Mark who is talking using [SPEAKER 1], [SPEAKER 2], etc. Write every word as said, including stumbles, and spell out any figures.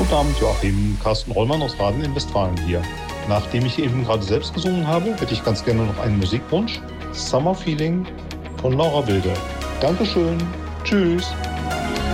[SPEAKER 1] Guten Abend, Joachim. Carsten Rollmann aus Raden in Westfalen hier. Nachdem ich eben gerade selbst gesungen habe, hätte ich ganz gerne noch einen Musikwunsch. Summer Feeling von Laura Wilde. Dankeschön. Tschüss.